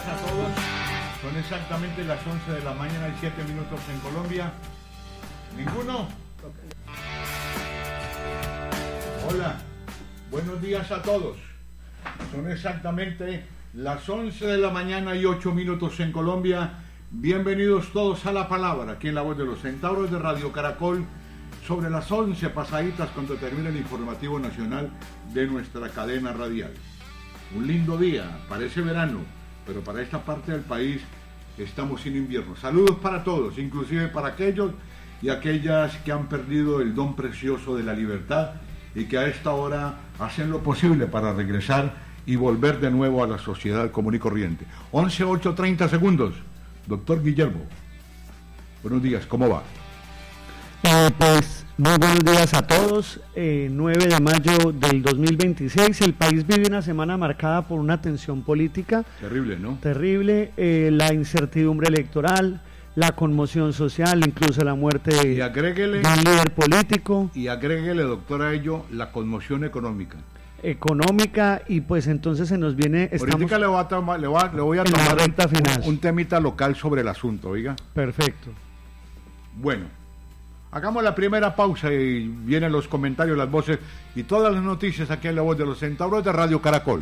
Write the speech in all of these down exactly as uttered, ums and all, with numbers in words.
días a todos. Son exactamente las once de la mañana y siete minutos en Colombia. ¿Ninguno? Hola, buenos días a todos. Son exactamente las once de la mañana y ocho minutos en Colombia. Bienvenidos todos a La Palabra, aquí en La Voz de los Centauros de Radio Caracol, sobre las once pasaditas cuando termina el informativo nacional de nuestra cadena radial. Un lindo día, parece verano, pero para esta parte del país estamos en invierno. Saludos para todos, inclusive para aquellos y aquellas que han perdido el don precioso de la libertad y que a esta hora hacen lo posible para regresar y volver de nuevo a la sociedad común y corriente. once, ocho, treinta segundos. Doctor Guillermo, buenos días, ¿cómo va? Eh, pues muy buenos días a todos. eh, nueve de mayo del dos mil veintiséis, el país vive una semana marcada por una tensión política terrible, ¿no? Terrible, eh, la incertidumbre electoral, la conmoción social, incluso la muerte de, y agréguele, de un líder político. Y agréguele, doctora, a ello la conmoción económica. económica y pues entonces se nos viene... Ahorita le voy a tomar, le voy a, le voy a tomar un, un temita local sobre el asunto, oiga. Perfecto. Bueno, hagamos la primera pausa y vienen los comentarios, las voces y todas las noticias aquí en La Voz de los Centauros de Radio Caracol.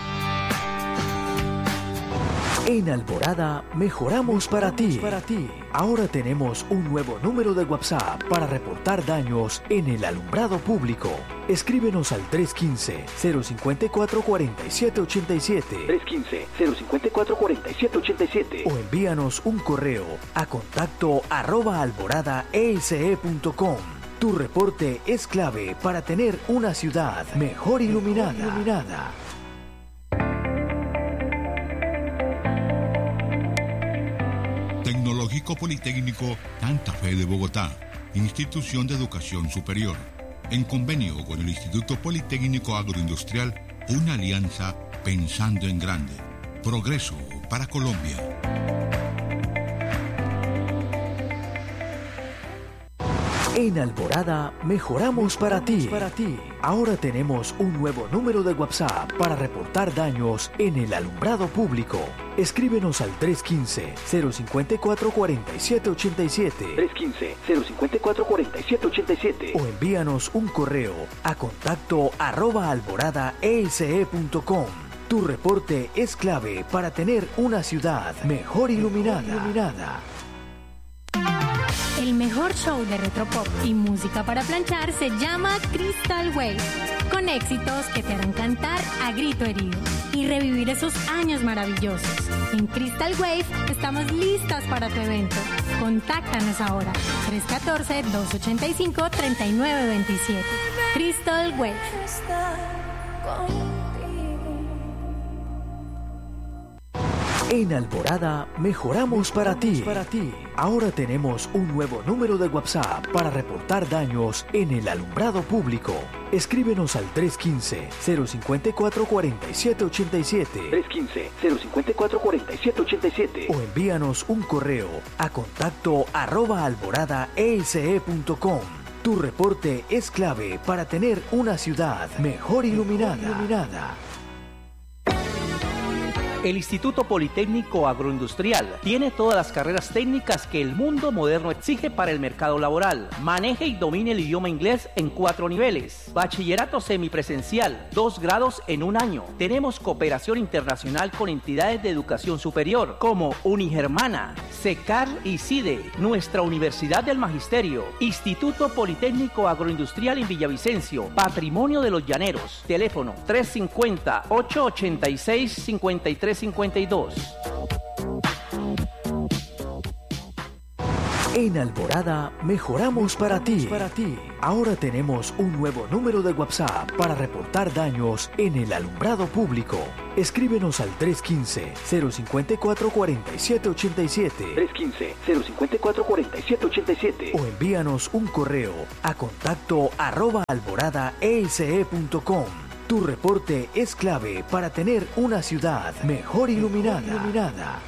En Alborada mejoramos para ti. para ti. Ahora tenemos un nuevo número de WhatsApp para reportar daños en el alumbrado público. Escríbenos al tres uno cinco, cero cinco cuatro, cuatro siete ocho siete. tres uno cinco, cero cinco cuatro, cuatro siete ocho siete. O envíanos un correo a contacto arroba alborada e s e punto com. Tu reporte es clave para tener una ciudad mejor iluminada. Mejor iluminada. Tecnológico Politécnico Santa Fe de Bogotá, institución de educación superior. En convenio con el Instituto Politécnico Agroindustrial, una alianza pensando en grande. Progreso para Colombia. En Alborada mejoramos para ti. para ti. Ahora tenemos un nuevo número de WhatsApp para reportar daños en el alumbrado público. Escríbenos al tres uno cinco, cero cinco cuatro, cuatro siete ocho siete. tres uno cinco, cero cinco cuatro, cuatro siete ocho siete. O envíanos un correo a contacto arroba alborada e s e punto com. Tu reporte es clave para tener una ciudad mejor iluminada. Mejor iluminada. El mejor show de retropop y música para planchar se llama Crystal Wave, con éxitos que te harán cantar a grito herido y revivir esos años maravillosos. En Crystal Wave estamos listas para tu evento. Contáctanos ahora, tres uno cuatro, dos ocho cinco, tres nueve dos siete. Crystal Wave. En Alborada mejoramos para ti. para ti. Ahora tenemos un nuevo número de WhatsApp para reportar daños en el alumbrado público. Escríbenos al tres uno cinco, cero cinco cuatro, cuatro siete ocho siete. tres uno cinco, cero cinco cuatro, cuatro siete ocho siete. O envíanos un correo a contacto arroba alborada e s e punto com. Tu reporte es clave para tener una ciudad mejor iluminada. Mejor iluminada. El Instituto Politécnico Agroindustrial tiene todas las carreras técnicas que el mundo moderno exige para el mercado laboral. Maneje y domine el idioma inglés en cuatro niveles. Bachillerato semipresencial, dos grados en un año. Tenemos cooperación internacional con entidades de educación superior como Unigermana, SECAR y CIDE. Nuestra Universidad del Magisterio. Instituto Politécnico Agroindustrial en Villavicencio. Patrimonio de los Llaneros. Teléfono tres cinco cero, ocho ocho seis, cinco tres cincuenta y dos. En Alborada mejoramos para ti. para ti. Ahora tenemos un nuevo número de WhatsApp para reportar daños en el alumbrado público. Escríbenos al tres uno cinco, cero cinco cuatro, cuatro siete ocho siete. tres uno cinco, cero cinco cuatro, cuatro siete ocho siete. O envíanos un correo a contacto arroba alborada e s e punto com. Tu reporte es clave para tener una ciudad mejor iluminada. Mejor iluminada.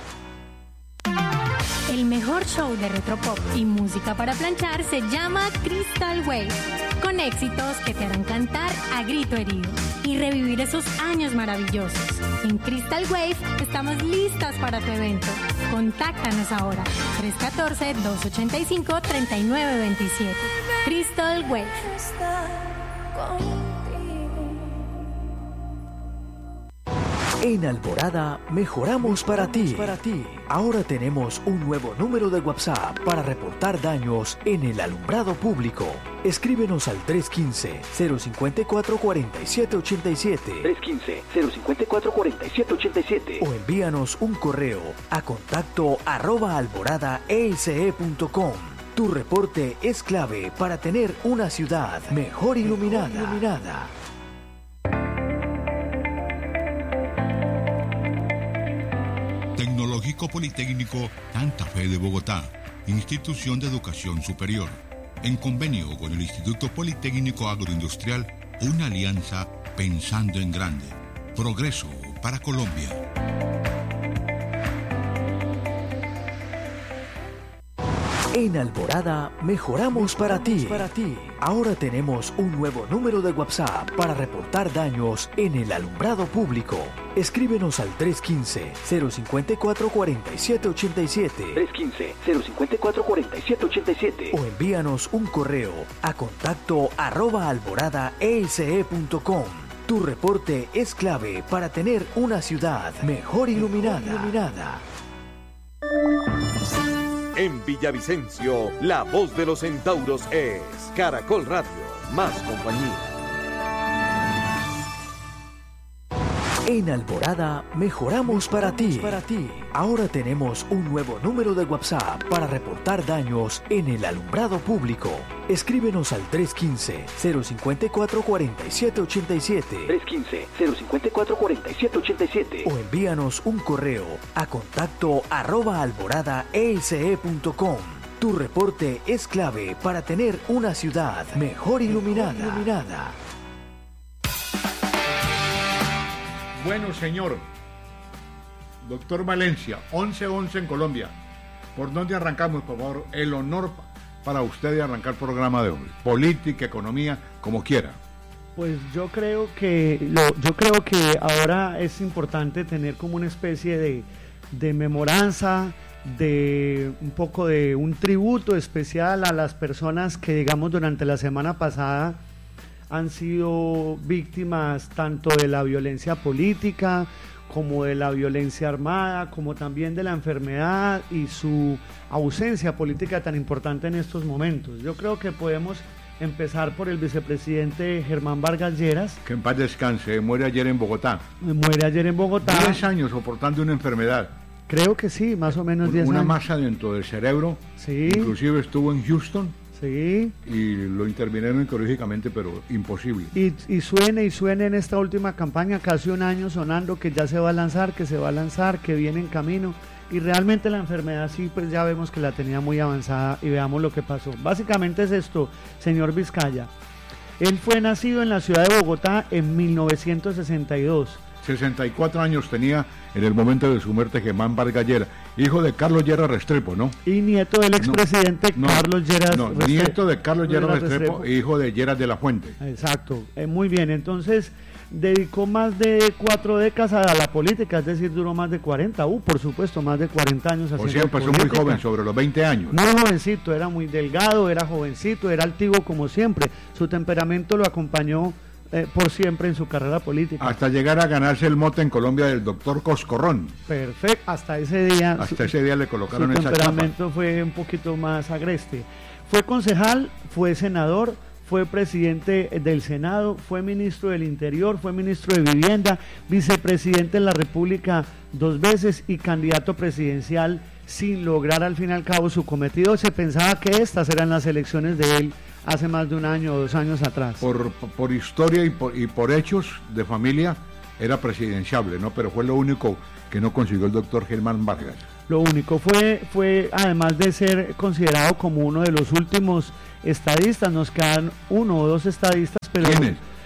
El mejor show de retropop y música para planchar se llama Crystal Wave, con éxitos que te harán cantar a grito herido y revivir esos años maravillosos. En Crystal Wave estamos listas para tu evento. Contáctanos ahora, tres uno cuatro, dos ocho cinco, tres nueve dos siete. Crystal Wave. En Alborada mejoramos para ti. para ti. Ahora tenemos un nuevo número de WhatsApp para reportar daños en el alumbrado público. Escríbenos al tres uno cinco, cero cinco cuatro, cuatro siete ocho siete. tres uno cinco, cero cinco cuatro, cuatro siete ocho siete. O envíanos un correo a contacto arroba alborada e s e punto com. Tu reporte es clave para tener una ciudad mejor iluminada. Mejor iluminada. Tecnológico Politécnico Santa Fe de Bogotá, institución de educación superior. En convenio con el Instituto Politécnico Agroindustrial, una alianza pensando en grande. Progreso para Colombia. En Alborada mejoramos para ti. para ti. Ahora tenemos un nuevo número de WhatsApp para reportar daños en el alumbrado público. Escríbenos al tres uno cinco, cero cinco cuatro, cuatro siete ocho siete. tres uno cinco, cero cinco cuatro, cuatro siete ocho siete. O envíanos un correo a contacto arroba alborada e s e punto com. Tu reporte es clave para tener una ciudad mejor iluminada. Mejor iluminada. En Villavicencio, la voz de los centauros es Caracol Radio, más compañía. En Alborada mejoramos para ti. para ti. Ahora tenemos un nuevo número de WhatsApp para reportar daños en el alumbrado público. Escríbenos al tres uno cinco, cero cinco cuatro, cuatro siete ocho siete. tres uno cinco, cero cinco cuatro, cuatro siete ocho siete. O envíanos un correo a contacto arroba alborada e s e punto com. Tu reporte es clave para tener una ciudad mejor iluminada. Mejor iluminada. Bueno, señor, doctor Valencia, once once en Colombia. ¿Por dónde arrancamos, por favor? El honor para usted de arrancar programa de hoy. Política, economía, como quiera. Pues yo creo que lo, yo creo que ahora es importante tener como una especie de, de memoranza, de un poco de un tributo especial a las personas que, digamos, durante la semana pasada han sido víctimas tanto de la violencia política como de la violencia armada, como también de la enfermedad y su ausencia política tan importante en estos momentos. Yo creo que podemos empezar por el vicepresidente Germán Vargas Lleras. Que en paz descanse, muere ayer en Bogotá. Muere ayer en Bogotá. diez años soportando una enfermedad. Creo que sí, más o menos diez años. Una masa dentro del cerebro. Sí. Inclusive estuvo en Houston. Sí. Y lo intervinieron quirúrgicamente, pero imposible. Y, y suene y suene en esta última campaña, casi un año sonando que ya se va a lanzar, que se va a lanzar, que viene en camino. Y realmente la enfermedad sí, pues ya vemos que la tenía muy avanzada y veamos lo que pasó. Básicamente es esto, señor Vizcaya. Él fue nacido en la ciudad de Bogotá en mil novecientos sesenta y dos. sesenta y cuatro años tenía en el momento de su muerte Germán Vargas Lleras, hijo de Carlos Lleras Restrepo, ¿no? Y nieto del expresidente no, Carlos Lleras no, Restrepo. Nieto de Carlos Lleras Restrepo, Restrepo, hijo de Lleras de la Fuente. Exacto, eh, muy bien, entonces dedicó más de cuatro décadas a la política, es decir, duró más de cuarenta, uh, por supuesto, más de cuarenta años haciendo política. O sea, empezó muy joven, sobre los veinte años. Muy jovencito, era muy delgado, era jovencito, era altivo como siempre, su temperamento lo acompañó Eh, por siempre en su carrera política. Hasta llegar a ganarse el mote en Colombia del doctor Coscorrón. Perfecto, hasta ese día. Hasta su, ese día le colocaron su esa temperamento chapa. Fue un poquito más agreste. Fue concejal, fue senador, fue presidente del Senado, fue ministro del Interior, fue ministro de Vivienda, vicepresidente de la República dos veces y candidato presidencial sin lograr al fin y al cabo su cometido. Se pensaba que estas eran las elecciones de él hace más de un año o dos años atrás. Por, por historia y por, y por hechos de familia era presidenciable, ¿no? Pero fue lo único que no consiguió el doctor Germán Vargas. Lo único fue, fue además de ser considerado como uno de los últimos estadistas, nos quedan uno o dos estadistas, pero ¿quiénes?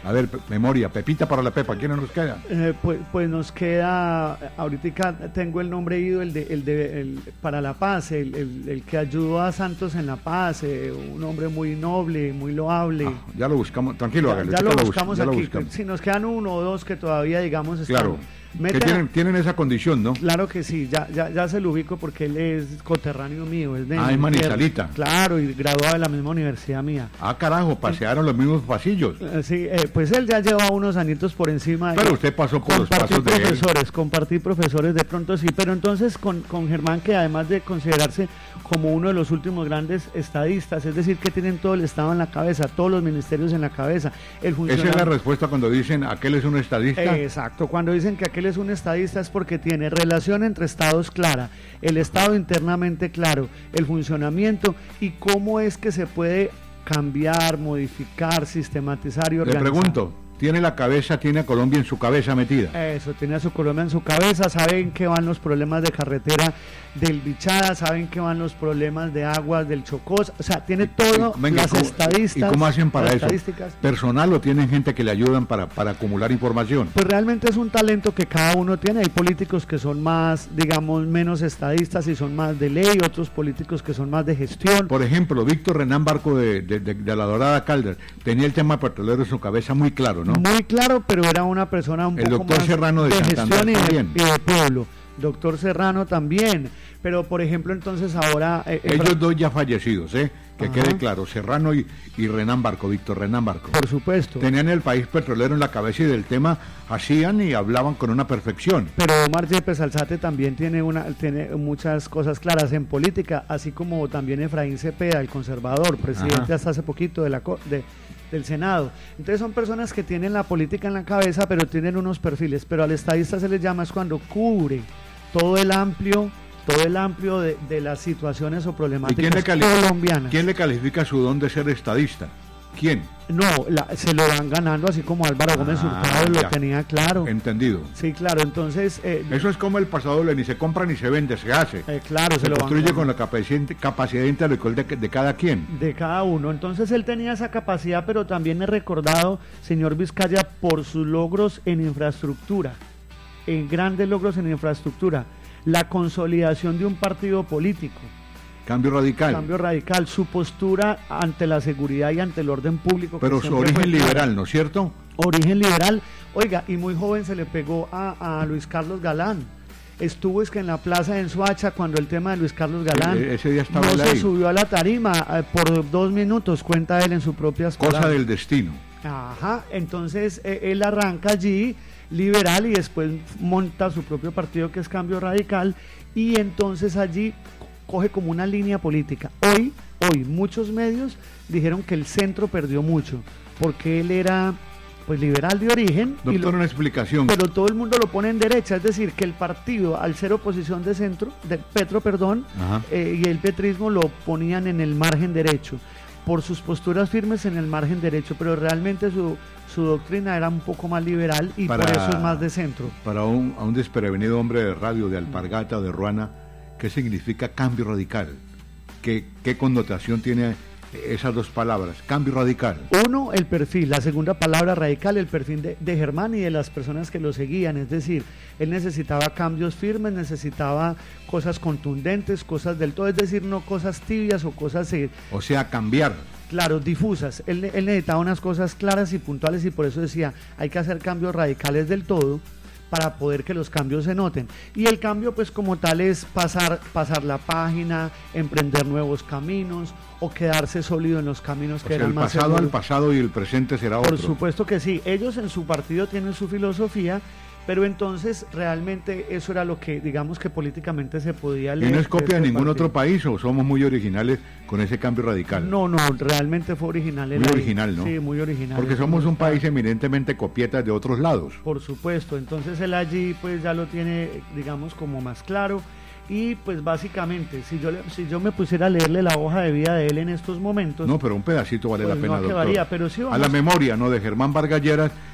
A ver, pe- memoria, Pepita para la Pepa, ¿quién nos queda? Eh, pues, pues nos queda, ahorita tengo el nombre ido, el de, el de el, para la paz, el, el, el que ayudó a Santos en la paz, eh, un hombre muy noble, muy loable. Ah, ya lo buscamos, tranquilo, ya, hágale, ya ahorita lo bus- buscamos ya lo aquí, buscamos. si nos quedan uno o dos que todavía digamos están. Claro, Meten que a- tienen, tienen esa condición, ¿no? Claro que sí, ya, ya, ya se lo ubico porque él es coterráneo mío, es de Ah, es Montiel. Manizalita. Claro, y graduado de la misma universidad mía. Ah, carajo, pasearon los mismos pasillos. Eh, Sí, eh, pues él ya lleva unos añitos por encima. Pero usted pasó por los Compartir pasos de él. profesores, compartir profesores de pronto sí, pero entonces con, con Germán, que además de considerarse como uno de los últimos grandes estadistas, es decir, que tienen todo el Estado en la cabeza, todos los ministerios en la cabeza, el Esa es funcionario... la respuesta cuando dicen aquel es un estadista. Exacto, cuando dicen que aquel es un estadista es porque tiene relación entre estados clara, el Estado internamente claro, el funcionamiento y cómo es que se puede cambiar, modificar, sistematizar y Le organizar. pregunto, ¿tiene la cabeza, tiene a Colombia en su cabeza metida? Eso, tiene a su Colombia en su cabeza, saben que van los problemas de carretera del Bichada, saben que van los problemas de aguas del Chocó, o sea, tiene todo, Y- venga, las ¿cómo- estadistas. ¿Y cómo hacen para las eso? estadísticas. ¿Personal o tienen gente que le ayudan para, para acumular información? Pues realmente es un talento que cada uno tiene. Hay políticos que son más, digamos, menos estadistas y son más de ley, otros políticos que son más de gestión. Por ejemplo, Víctor Renán Barco de, de, de- de la Dorada Calder tenía el tema petrolero en su cabeza muy claro, ¿no? Muy claro, pero era una persona un El poco doctor más Serrano de gestión Santander y de, también. y de pueblo. Doctor Serrano también. Pero, por ejemplo, entonces ahora... eh, eh, Ellos dos ya fallecidos, ¿eh? Que Ajá. quede claro, Serrano y, y Renán Barco, Víctor Renán Barco. Por supuesto. Tenían el país petrolero en la cabeza y del tema hacían y hablaban con una perfección. Pero Omar Yepes Alzate también tiene una tiene muchas cosas claras en política, así como también Efraín Cepeda, el conservador, presidente Ajá. hasta hace poquito de la co- de, del Senado. Entonces son personas que tienen la política en la cabeza, pero tienen unos perfiles. Pero al estadista se les llama es cuando cubre todo el amplio todo el amplio de, de las situaciones o ¿Y problemáticas quién le, califica, colombianas. quién le califica su don de ser estadista? ¿Quién? No, la- se lo van ganando, así como Álvaro Gómez Ah, Hurtado lo ya. tenía claro. Entendido. Sí, claro, entonces... eh, Eso es como el pasado, ni se compra ni se vende, se hace. eh, claro, se se lo van construye ganando. con la capacidad, capacidad intelectual de, de cada quien. De cada uno. Entonces él tenía esa capacidad, pero también he recordado, señor Vizcaya, por sus logros en infraestructura, en grandes logros en infraestructura, la consolidación de un partido político, Cambio radical. cambio radical, su postura ante la seguridad y ante el orden público. que Pero su siempre fue origen clara. liberal, ¿no es cierto? Origen liberal, oiga, y muy joven se le pegó a, a Luis Carlos Galán. Estuvo es que en la plaza en Soacha cuando el tema de Luis Carlos Galán E- ese día estaba no él se ahí. subió a la tarima eh, por dos minutos, cuenta él en sus propias Cosa palabras. del destino. Ajá, entonces eh, él arranca allí liberal y después monta su propio partido que es Cambio Radical y entonces allí coge como una línea política. Hoy, hoy muchos medios dijeron que el centro perdió mucho porque él era pues liberal de origen y Doctor, lo- una explicación. pero todo el mundo lo pone en derecha, es decir, que el partido al ser oposición de centro, de Petro, perdón, Ajá. eh, y el petrismo lo ponían en el margen derecho, por sus posturas firmes en el margen derecho, pero realmente su, su doctrina era un poco más liberal y Para- por eso es más de centro. Para un, a un desprevenido hombre de radio, de Alpargata o de Ruana, ¿qué significa cambio radical? ¿Qué, qué connotación tiene esas dos palabras? Cambio radical. Uno, el perfil, la segunda palabra radical, el perfil de, de Germán y de las personas que lo seguían, es decir, él necesitaba cambios firmes, necesitaba cosas contundentes, cosas del todo, es decir, no cosas tibias o cosas, eh, O sea, cambiar. claro, difusas. Él, él necesitaba unas cosas claras y puntuales y por eso decía, hay que hacer cambios radicales del todo para poder que los cambios se noten. Y el cambio pues como tal es pasar, pasar la página, emprender nuevos caminos o quedarse sólido en los caminos O que sea, eran el más pasado al seguros. pasado y el presente será otro. Por supuesto que sí, ellos en su partido tienen su filosofía, pero entonces realmente eso era lo que digamos que políticamente se podía ¿Y leer. no es copia de este ningún partido. otro país o somos muy originales con ese cambio radical? No, no, realmente fue original. Muy él ahí. original, ¿no? Sí, muy original. Porque Eso somos no un está- país eminentemente copietas de otros lados. Por supuesto, entonces él allí pues ya lo tiene, digamos, como más claro. Y pues básicamente, si yo, le- si yo me pusiera a leerle la hoja de vida de él en estos momentos... No, pero un pedacito vale Pues la pena, no doctor. acabaría, pero sí A vamos- la memoria, ¿no? De Germán Vargas Lleras,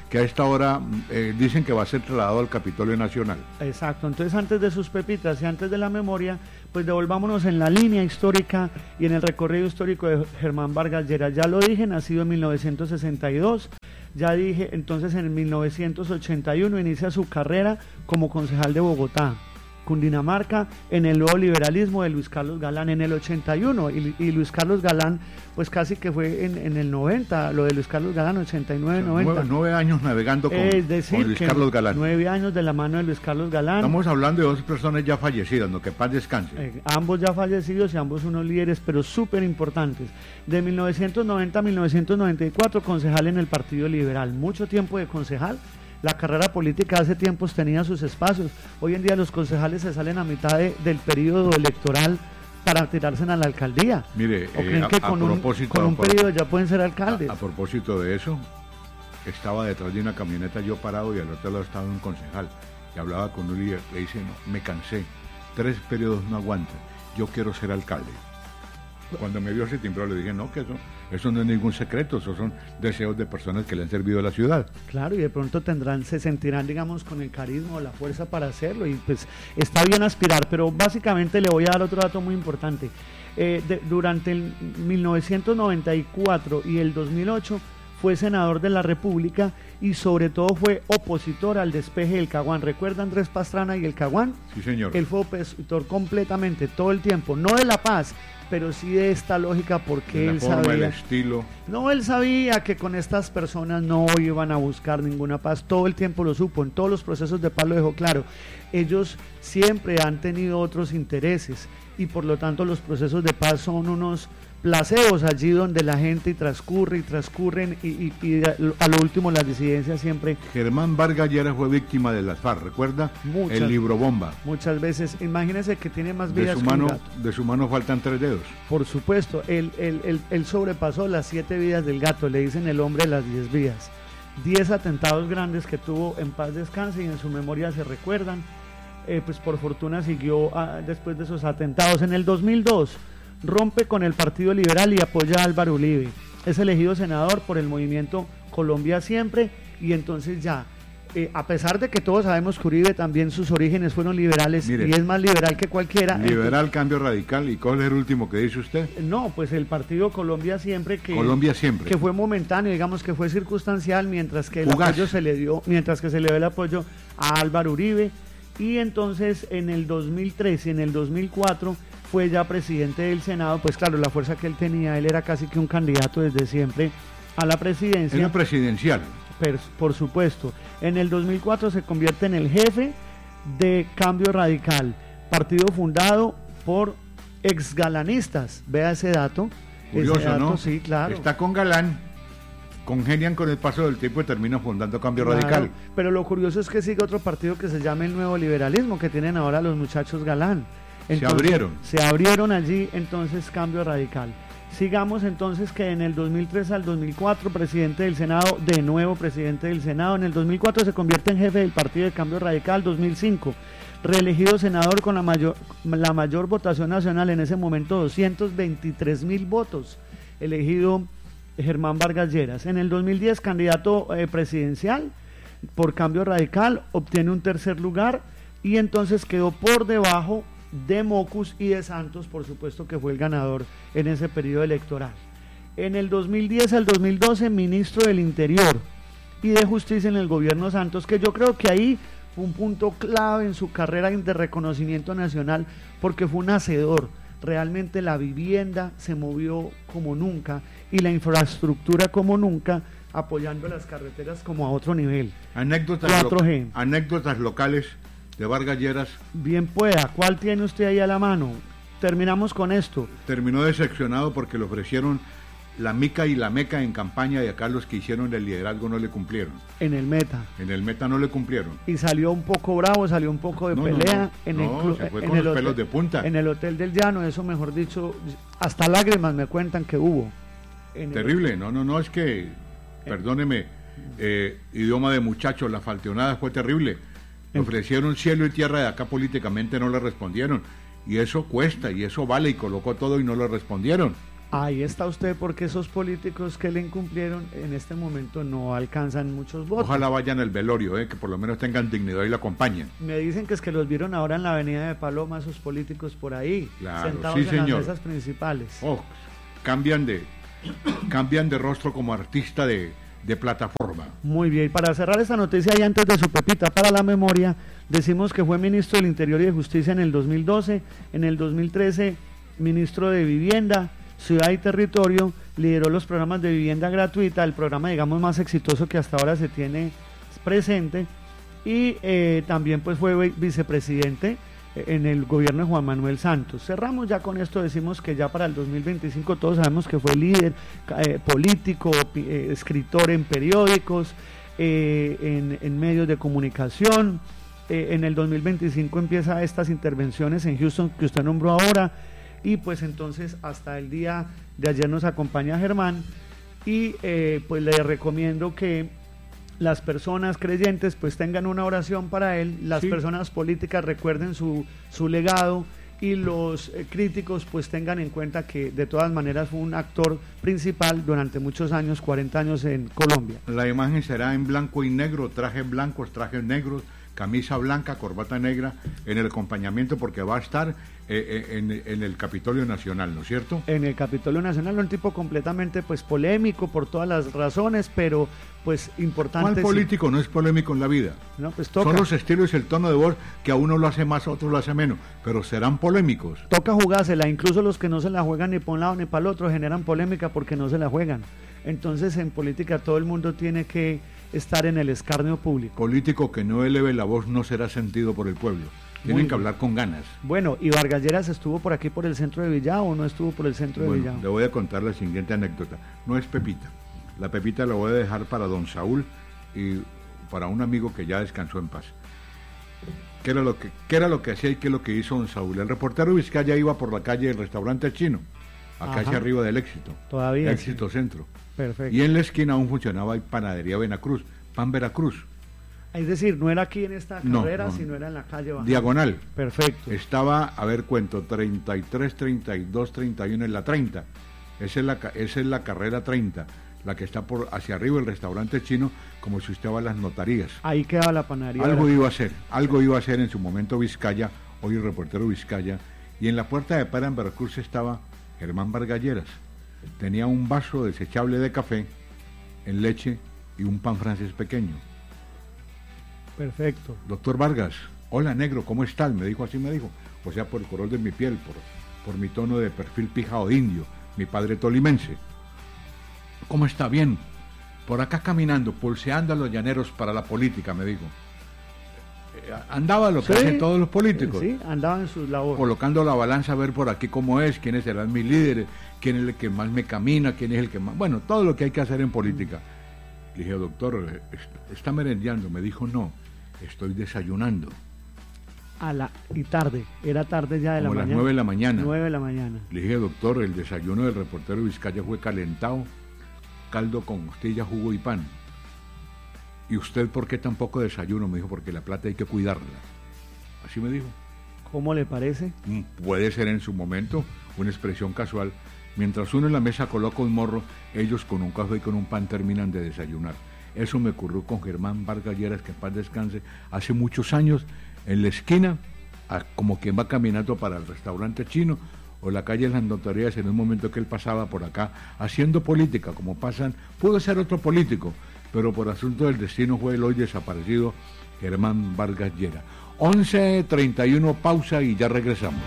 que a esta hora eh, dicen que va a ser trasladado al Capitolio Nacional. Exacto, entonces antes de sus pepitas y antes de la memoria, pues devolvámonos en la línea histórica y en el recorrido histórico de Germán Vargas Lleras. Ya lo dije, nacido en mil novecientos sesenta y dos, ya dije, entonces en mil novecientos ochenta y uno inicia su carrera como concejal de Bogotá, Cundinamarca, en el nuevo liberalismo de Luis Carlos Galán en el ochenta y uno, y, y Luis Carlos Galán pues casi que fue en, en el noventa, lo de Luis Carlos Galán, ochenta y nueve, noventa. Nueve, nueve años navegando con, es decir, con Luis Carlos Galán. Nueve años de la mano de Luis Carlos Galán. Estamos hablando de dos personas ya fallecidas, no que paz descanse. Eh, ambos ya fallecidos y ambos unos líderes, pero súper importantes. De mil novecientos noventa a mil novecientos noventa y cuatro, concejal en el Partido Liberal. Mucho tiempo de concejal. La carrera política hace tiempos tenía sus espacios. Hoy en día los concejales se salen a mitad de, del periodo electoral para tirarse a la alcaldía. Mire, ¿O creen eh, que a, con a un, propósito, con un por, periodo ya pueden ser alcaldes? A, a propósito de eso, estaba detrás de una camioneta yo parado y al otro lado estaba un concejal y hablaba con un líder. Le dice, no, me cansé, tres periodos no aguantan, yo quiero ser alcalde. Cuando me vio ese timbró le dije, no, que eso, eso no es ningún secreto, esos son deseos de personas que le han servido a la ciudad. Claro, y de pronto tendrán, se sentirán, digamos, con el carisma o la fuerza para hacerlo, y pues está bien aspirar, pero básicamente le voy a dar otro dato muy importante. Eh, de, durante el mil novecientos noventa y cuatro y el dos mil ocho fue senador de la República y sobre todo fue opositor al despeje del Caguán. ¿Recuerda Andrés Pastrana y el Caguán? Sí, señor. Él fue opositor completamente, todo el tiempo, no de la paz, pero sí de esta lógica, porque la él forma, sabía, el estilo. No, él sabía que con estas personas no iban a buscar ninguna paz, todo el tiempo lo supo, en todos los procesos de paz lo dejó claro. Ellos siempre han tenido otros intereses y por lo tanto los procesos de paz son unos placebos allí donde la gente transcurre y transcurren y, y, y a lo último las disidencias siempre. Germán Vargas Lleras fue víctima de las FARC, ¿recuerda? Muchas, el libro bomba. Muchas veces, imagínense que tiene más vidas de su mano, que un gato. De su mano faltan tres dedos. Por supuesto, él, él, él, él sobrepasó las siete vidas del gato, le dicen el hombre de las diez vidas. Diez atentados grandes que tuvo, en paz descanse, y en su memoria se recuerdan. Eh, pues por fortuna siguió a, después de esos atentados. En el dos mil dos rompe con el Partido Liberal y apoya a Álvaro Uribe. Es elegido senador por el movimiento Colombia Siempre, y entonces ya, eh, a pesar de que todos sabemos que Uribe también sus orígenes fueron liberales, mire, y es más liberal que cualquiera. Liberal, entonces, Cambio Radical. ¿Y cuál es el último que dice usted? No, pues el Partido Colombia Siempre, que, Colombia Siempre. que fue momentáneo, digamos que fue circunstancial, mientras que el Fugaz. apoyo se le dio, mientras que se le dio el apoyo a Álvaro Uribe. Y entonces en el dos mil tres y en el dos mil cuatro fue ya presidente del Senado. Pues claro, la fuerza que él tenía, él era casi que un candidato desde siempre a la presidencia. Era presidencial. Pero, por supuesto. En el dos mil cuatro se convierte en el jefe de Cambio Radical, partido fundado por exgalanistas. Vea ese dato. Curioso, ese dato, ¿no? Sí, claro. Está con Galán, congenian con el paso del tiempo y terminan fundando Cambio Claro, Radical. Pero lo curioso es que sigue otro partido que se llama el Nuevo Liberalismo, que tienen ahora los muchachos Galán. Entonces, se abrieron. Se abrieron allí, entonces, Cambio Radical. Sigamos entonces que en el dos mil tres al dos mil cuatro, presidente del Senado, de nuevo presidente del Senado. En el dos mil cuatro se convierte en jefe del Partido de Cambio Radical. dos mil cinco, reelegido senador con la mayor, la mayor votación nacional, en ese momento doscientos veintitrés mil votos, elegido Germán Vargas Lleras. En el dos mil diez, candidato eh, presidencial por Cambio Radical, obtiene un tercer lugar y entonces quedó por debajo de Mocus y de Santos, por supuesto, que fue el ganador en ese periodo electoral. En el dos mil diez al dos mil doce, ministro del Interior y de Justicia en el gobierno Santos, que yo creo que ahí fue un punto clave en su carrera de reconocimiento nacional, porque fue un hacedor. Realmente la vivienda se movió como nunca y la infraestructura como nunca, apoyando las carreteras como a otro nivel. Anécdotas, cuatro G. Lo, anécdotas locales de Vargas Lleras. Bien pueda, ¿cuál tiene usted ahí a la mano? Terminamos con esto. Terminó decepcionado porque le ofrecieron la mica y la meca en campaña, y acá los que hicieron el liderazgo no le cumplieron. En el Meta. En el Meta no le cumplieron. Y salió un poco bravo, salió un poco de no, pelea. No, no, en no, el club, se fue en con el los hotel, pelos de punta. En el Hotel del Llano, eso mejor dicho, hasta lágrimas me cuentan que hubo. En Terrible, el... no, no, no, es que, eh. perdóneme, eh, idioma de muchachos, la falteonada fue terrible. Le ofrecieron cielo y tierra, de acá políticamente no le respondieron. Y eso cuesta, y eso vale, y colocó todo y no le respondieron. Ahí está usted, porque esos políticos que le incumplieron en este momento no alcanzan muchos votos. Ojalá vayan al velorio, eh, que por lo menos tengan dignidad y la acompañen. Me dicen que es que los vieron ahora en la avenida de Paloma, esos políticos por ahí, claro, sentados sí, en señor. las mesas principales. Oh, cambian de cambian de rostro como artista de, de plataforma. Muy bien, y para cerrar esta noticia y antes de su pepita para la memoria, decimos que fue ministro del Interior y de Justicia en el dos mil doce, en el dos mil trece ministro de Vivienda, Ciudad y Territorio, lideró los programas de vivienda gratuita, el programa digamos más exitoso que hasta ahora se tiene presente, y eh, también pues fue vicepresidente en el gobierno de Juan Manuel Santos. Cerramos ya con esto, decimos que ya para el dos mil veinticinco todos sabemos que fue líder eh, político, eh, escritor en periódicos, eh, en, en medios de comunicación. Eh, en el dos mil veinticinco empieza estas intervenciones en Houston que usted nombró ahora, y pues entonces hasta el día de ayer nos acompaña Germán, y eh, pues le recomiendo que las personas creyentes pues tengan una oración para él, las sí. personas políticas recuerden su, su legado, y los eh, críticos pues tengan en cuenta que de todas maneras fue un actor principal durante muchos años, cuarenta años en Colombia. La imagen será en blanco y negro, trajes blancos, trajes negros, camisa blanca, corbata negra, en el acompañamiento, porque va a estar eh, en, en el Capitolio Nacional, ¿no es cierto? En el Capitolio Nacional, un tipo completamente pues polémico por todas las razones, pero pues importante. ¿Cuál político sí. no es polémico en la vida? No, pues toca. Son los estilos y el tono de voz que a uno lo hace más, a otro lo hace menos, pero serán polémicos. Toca jugársela, incluso los que no se la juegan ni para un lado ni para el otro generan polémica porque no se la juegan. Entonces en política todo el mundo tiene que estar en el escarnio público. Político que no eleve la voz no será sentido por el pueblo. Tienen que hablar con ganas. Bueno, ¿y Vargas Lleras estuvo por aquí por el centro de Villao o no estuvo por el centro bueno, de Villao? Le voy a contar la siguiente anécdota. No es Pepita. La Pepita la voy a dejar para don Saúl y para un amigo que ya descansó en paz. ¿Qué era lo que, qué era lo que hacía y qué es lo que hizo don Saúl? El reportero Vizcaya iba por la calle del restaurante chino, acá Ajá. hacia arriba del Éxito. Todavía. Éxito sí. Centro. Perfecto. Y en la esquina aún funcionaba el Panadería Veracruz, Pan Veracruz. Es decir, no era aquí en esta carrera, no, no. sino era en la calle Baja. Diagonal. Perfecto. Estaba, a ver, cuento, treinta y tres, treinta y dos, treinta y uno en la treinta. Esa es la, esa es la carrera treinta, la que está por hacia arriba el restaurante chino, como si usted va a las notarías. Ahí quedaba la panadería. Algo la... iba a hacer, algo iba a hacer en su momento Vizcaya, hoy el reportero Vizcaya, y en la puerta de Para en Veracruz estaba Germán Vargas Lleras. Tenía un vaso desechable de café en leche y un pan francés pequeño. Perfecto. Doctor Vargas, hola negro, ¿cómo estás? Me dijo así, me dijo. O sea, por el color de mi piel, por, por mi tono de perfil pijao de indio, mi padre tolimense. ¿Cómo está? Bien. Por acá caminando, pulseando a los llaneros para la política, me dijo. Andaba lo que sí, hacen todos los políticos. Sí, andaba en sus labores. Colocando la balanza a ver por aquí cómo es, quiénes serán mis líderes, quién es el que más me camina, quién es el que más... Bueno, todo lo que hay que hacer en política. Le dije, doctor, ¿está merendeando? Me dijo, no, estoy desayunando. A la... Y tarde, era tarde ya de Como la las mañana. nueve de la mañana. Nueve de la mañana. Le dije, doctor, el desayuno del reportero Vizcaya fue calentado, caldo con costilla, jugo y pan. ¿Y usted por qué tan poco desayuno? Me dijo, porque la plata hay que cuidarla. Así me dijo. ¿Cómo le parece? Puede ser en su momento una expresión casual. Mientras uno en la mesa coloca un morro, ellos con un café y con un pan terminan de desayunar. Eso me ocurrió con Germán Vargas Lleras, que en paz descanse, hace muchos años, en la esquina, a, como quien va caminando para el restaurante chino, o la calle de las notarías, en un momento que él pasaba por acá, haciendo política, como pasan, pudo ser otro político, pero por asunto del destino fue el hoy desaparecido Germán Vargas Lleras. once treinta y uno, pausa y ya regresamos.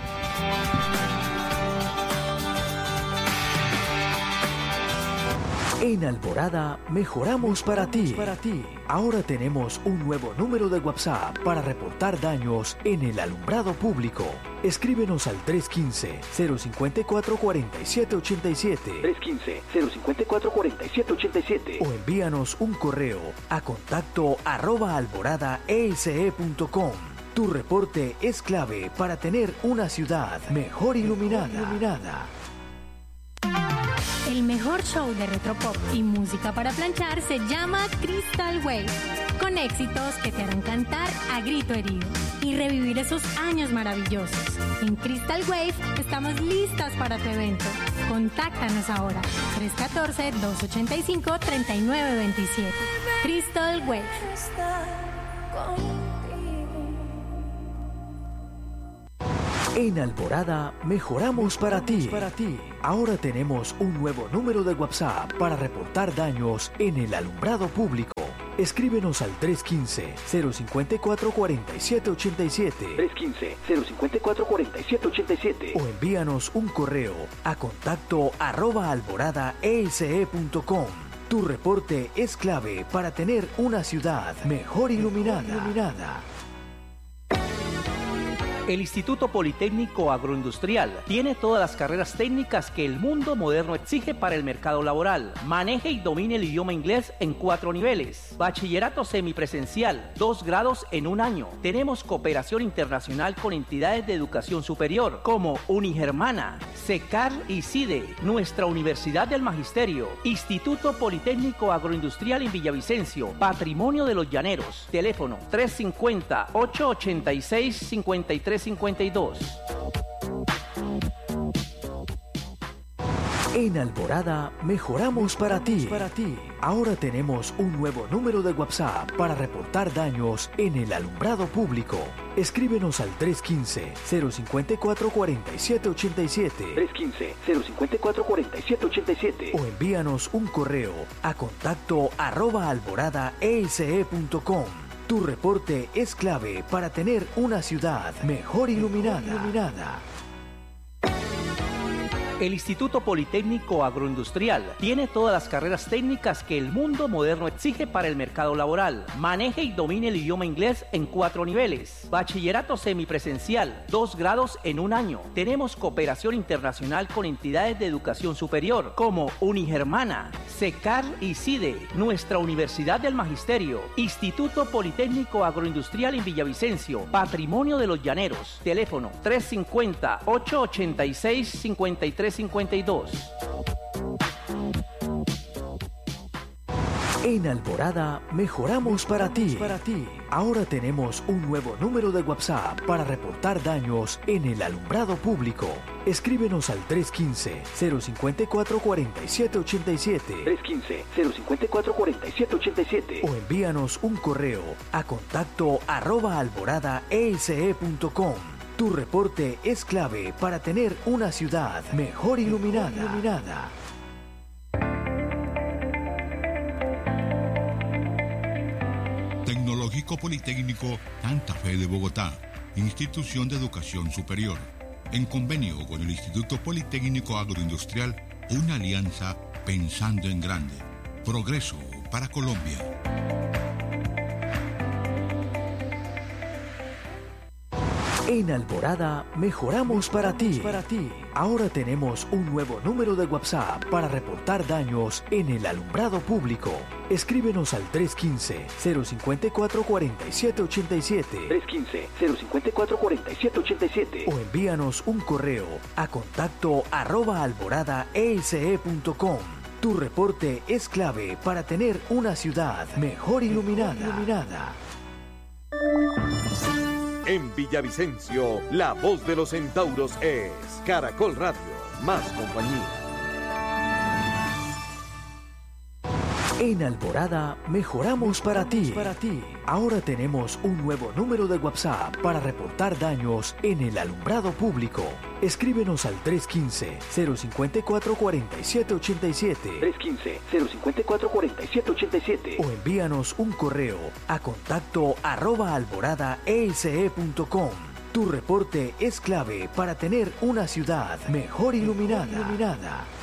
En Alborada mejoramos para ti. para ti. Ahora tenemos un nuevo número de WhatsApp para reportar daños en el alumbrado público. Escríbenos al tres uno cinco, cero cinco cuatro, cuatro siete ocho siete. tres uno cinco, cero cinco cuatro, cuatro siete ocho siete. O envíanos un correo a contacto arroba alborada e s e punto com. Tu reporte es clave para tener una ciudad mejor iluminada. Mejor iluminada. El mejor show de retropop y música para planchar se llama Crystal Wave. con éxitos que te harán cantar a grito herido y revivir esos años maravillosos. En Crystal Wave estamos listas para tu evento. Contáctanos ahora, tres uno cuatro, dos ocho cinco, tres nueve dos siete. Crystal Wave. En Alborada mejoramos para ti. para ti. Ahora tenemos un nuevo número de WhatsApp para reportar daños en el alumbrado público. Escríbenos al tres uno cinco, cero cinco cuatro, cuatro siete ocho siete. tres uno cinco, cero cinco cuatro, cuatro siete ocho siete. O envíanos un correo a contacto arroba alborada e s e punto com. Tu reporte es clave para tener una ciudad mejor iluminada. Mejor iluminada. El Instituto Politécnico Agroindustrial tiene todas las carreras técnicas que el mundo moderno exige para el mercado laboral. Maneje y domine el idioma inglés en cuatro niveles. Bachillerato semipresencial, dos grados en un año. Tenemos cooperación internacional con entidades de educación superior como Unigermana, SECAR y CIDE, nuestra Universidad del Magisterio, Instituto Politécnico Agroindustrial en Villavicencio, Patrimonio de los Llaneros. Teléfono tres cinco cero, ocho ocho seis, cinco tres cincuenta y dos. En Alborada mejoramos para ti. para ti. Ahora tenemos un nuevo número de WhatsApp para reportar daños en el alumbrado público. Escríbenos al tres uno cinco, cero cinco cuatro, cuatro siete ocho siete. tres uno cinco, cero cinco cuatro, cuatro siete ocho siete. O envíanos un correo a contacto arroba alborada e s e punto com. Tu reporte es clave para tener una ciudad mejor iluminada. Mejor iluminada. El Instituto Politécnico Agroindustrial tiene todas las carreras técnicas que el mundo moderno exige para el mercado laboral. Maneje y domine el idioma inglés en cuatro niveles. Bachillerato semipresencial, dos grados en un año. Tenemos cooperación internacional con entidades de educación superior como Unigermana, SECAR y CIDE, nuestra Universidad del Magisterio, Instituto Politécnico Agroindustrial en Villavicencio, Patrimonio de los Llaneros. Teléfono tres cinco cero, ocho ocho seis, cinco tres cincuenta y dos. En Alborada mejoramos para ti. para ti. Ahora tenemos un nuevo número de WhatsApp para reportar daños en el alumbrado público. Escríbenos al tres uno cinco, cero cinco cuatro, cuatro siete ocho siete. tres uno cinco, cero cinco cuatro, cuatro siete ocho siete. O envíanos un correo a contacto arroba alborada e s e punto com. Tu reporte es clave para tener una ciudad mejor iluminada. Mejor iluminada. Tecnológico Politécnico Santa Fe de Bogotá, institución de educación superior. En convenio con el Instituto Politécnico Agroindustrial, una alianza pensando en grande. Progreso para Colombia. En Alborada mejoramos para ti. para ti. Ahora tenemos un nuevo número de WhatsApp para reportar daños en el alumbrado público. Escríbenos al tres uno cinco, cero cinco cuatro, cuatro siete ocho siete. tres uno cinco, cero cinco cuatro, cuatro siete ocho siete. O envíanos un correo a contacto arroba alborada e s e punto com. Tu reporte es clave para tener una ciudad mejor iluminada. Mejor iluminada. En Villavicencio, la voz de los centauros es Caracol Radio, más compañía. En Alborada mejoramos para ti. para ti. Ahora tenemos un nuevo número de WhatsApp para reportar daños en el alumbrado público. Escríbenos al tres uno cinco, cero cinco cuatro, cuatro siete ocho siete. tres uno cinco, cero cinco cuatro, cuatro siete ocho siete. O envíanos un correo a contacto arroba alborada e s e punto com. Tu reporte es clave para tener una ciudad mejor iluminada. Mejor iluminada.